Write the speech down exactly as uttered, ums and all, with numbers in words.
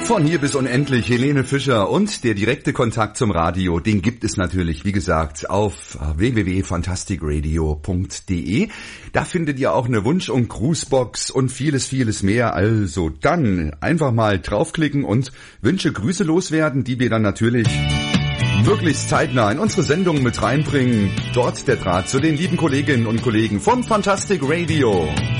Von hier bis unendlich, Helene Fischer, und der direkte Kontakt zum Radio, den gibt es natürlich, wie gesagt, auf w w w punkt fantastic radio punkt d e. Da findet ihr auch eine Wunsch- und Grußbox und vieles, vieles mehr. Also dann einfach mal draufklicken und Wünsche, Grüße loswerden, die wir dann natürlich möglichst zeitnah in unsere Sendung mit reinbringen. Dort der Draht zu den lieben Kolleginnen und Kollegen von Fantastic Radio.